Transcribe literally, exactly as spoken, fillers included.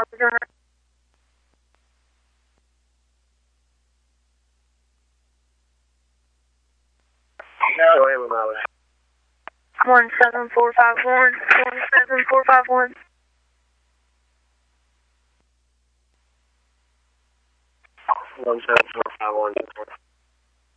Go ahead with my way. One seven four five one. One seven four five one. One seven four five one.